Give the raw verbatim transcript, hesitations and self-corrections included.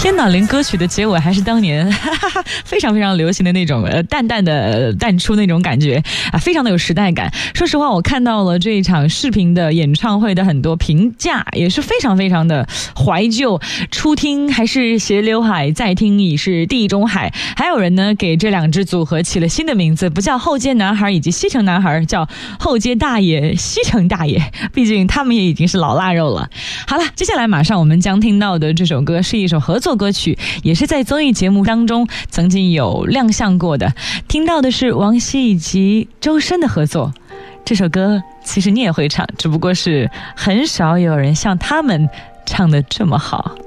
天哪，连歌曲的结尾还是当年哈哈哈非常非常流行的那种呃淡淡的淡出那种感觉啊，非常的有时代感。说实话，我看到了这一场视频的演唱会的很多评价，也是非常非常的怀旧。初听还是斜刘海，再听已是地中海。还有人呢给这两支组合起了新的名字，不叫后街男孩以及西城男孩，叫后街大爷、西城大爷。毕竟他们也已经是老腊肉了。好了，接下来马上我们将听到的这首歌是一首合作歌曲，也是在综艺节目当中曾经有亮相过的。听到的是王晰以及周深的合作。这首歌其实你也会唱，只不过是很少有人像他们唱得这么好。